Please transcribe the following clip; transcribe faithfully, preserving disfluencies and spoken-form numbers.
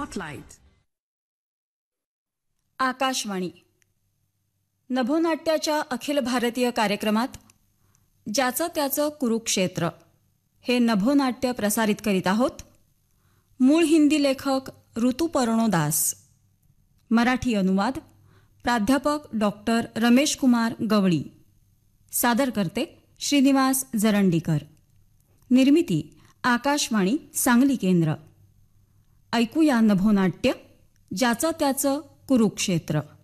Spotlight. Akashvani नभोनाट्याच्या Akhil Bharatiya कार्यक्रमात ज्याचं त्याचं कुरुक्षेत्र हे नभोनाट्य प्रसारित करीत आहोत. मूळ हिंदी लेखक ऋतुपर्णो दास, मराठी अनुवाद प्राध्यापक डॉक्टर रमेश कुमार गवळी, सादर करते श्रीनिवास जरंडीकर. निर्मिती आकाशवाणी सांगली केंद्र. ऐकूया नभोनाट्य ज्याचं त्याचं कुरुक्षेत्र.